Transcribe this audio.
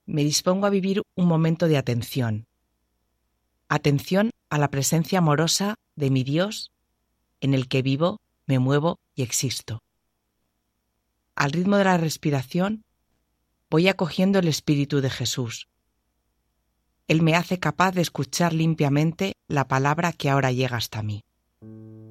Me dispongo a vivir un momento de atención. Atención a la presencia amorosa de mi Dios, en el que vivo, me muevo y existo. Al ritmo de la respiración, voy acogiendo el Espíritu de Jesús. Él me hace capaz de escuchar limpiamente la palabra que ahora llega hasta mí.